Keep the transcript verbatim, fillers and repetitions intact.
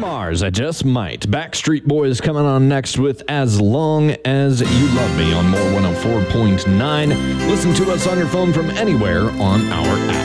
Mars, I Just Might. Backstreet Boys coming on next with As Long As You Love Me on More one oh four point nine. Listen to us on your phone from anywhere on our app.